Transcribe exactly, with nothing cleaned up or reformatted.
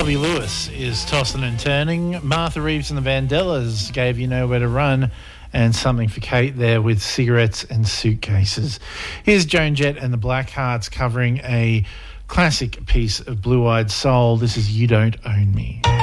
Bobby Lewis is tossing and turning. Martha Reeves and the Vandellas gave You Nowhere to Run, and something for Kate there with Cigarettes and Suitcases. Here's Joan Jett and the Blackhearts covering a classic piece of Blue Eyed Soul. This is You Don't Own Me.